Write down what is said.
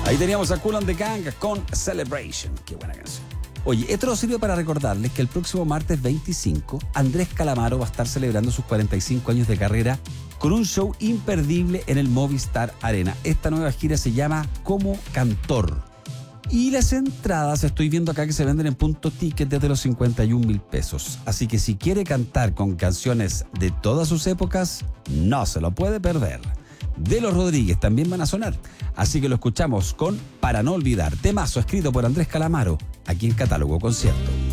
Ahí teníamos a Kool and the Gang con Celebration. Qué buena canción. Oye, esto nos sirve para recordarles que el próximo martes 25, Andrés Calamaro va a estar celebrando sus 45 años de carrera con un show imperdible en el Movistar Arena. Esta nueva gira se llama Como Cantor. Y las entradas, estoy viendo acá que se venden en Punto Ticket desde los 51.000 pesos. Así que si quiere cantar con canciones de todas sus épocas, no se lo puede perder. De los Rodríguez también van a sonar. Así que lo escuchamos con Para No Olvidar, temazo escrito por Andrés Calamaro, aquí en Catálogo Concierto.